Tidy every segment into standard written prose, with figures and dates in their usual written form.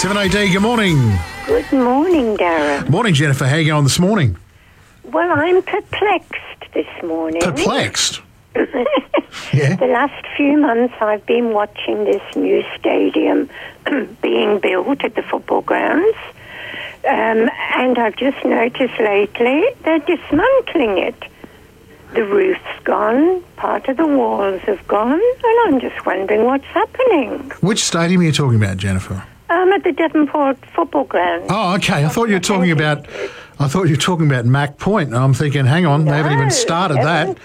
7AD, good morning. Good morning, Darren. Morning, Jennifer. How you going this morning? Well, I'm perplexed this morning. Perplexed? Yeah. The last few months I've been watching this new stadium being built at the football grounds. And I've just noticed lately they're dismantling it. The roof's gone, part of the walls have gone, and I'm just wondering what's happening. Which stadium are you talking about, Jennifer? At the Devonport football ground. Oh, okay. I thought you were talking about Mac Point. And I'm thinking, hang on, they haven't even started that.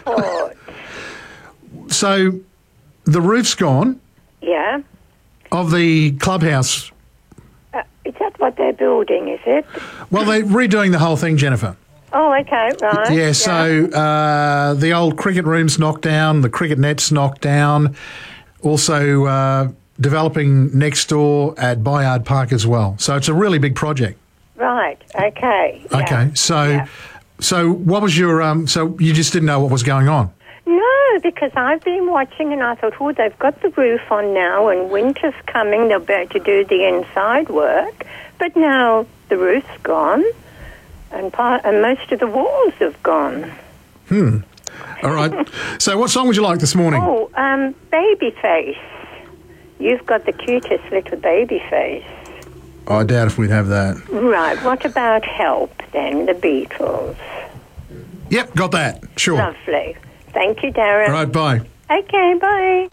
So the roof's gone. Yeah. Of the clubhouse. Is that what they're building, is it? Well, they're redoing the whole thing, Jennifer. Oh, okay, right. Yeah, so the old cricket room's knocked down, the cricket net's knocked down, also developing next door at Bayard Park as well. So it's a really big project. Right, okay. Yeah. Okay, so what was your, so you just didn't know what was going on? No, because I've been watching and I thought, oh, they've got the roof on now and winter's coming, they'll be able to do the inside work. But now the roof's gone. And most of the walls have gone. All right. So what song would you like this morning? Oh, Babyface. You've got the cutest little baby face. I doubt if we'd have that. Right. What about Help, then, the Beatles? Yep, got that. Sure. Lovely. Thank you, Darren. All right, bye. Okay, bye.